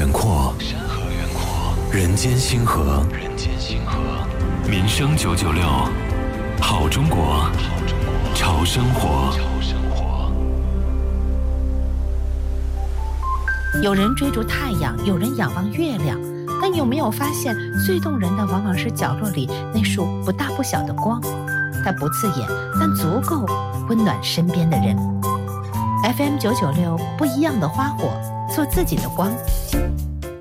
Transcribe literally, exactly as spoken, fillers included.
远阔，山河远阔，人间星河，人间星河。民生九九六，好中国，好中国，潮生活，潮生活。 有人追逐太阳，有人仰望月亮，但有没有发现，最动人的往往是角落里那束不大不小的光？它不刺眼，但足够温暖身边的人。F M 九九六，不一样的花火，做自己的光。